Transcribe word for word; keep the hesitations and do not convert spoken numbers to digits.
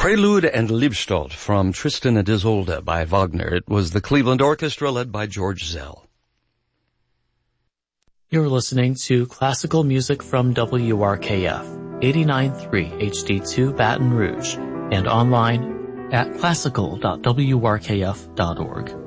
Prelude and Liebestod from Tristan and Isolde by Wagner. It was the Cleveland Orchestra led by George Zell. You're listening to classical music from W R K F, eighty-nine point three H D two Baton Rouge, and online at classical dot w r k f dot org.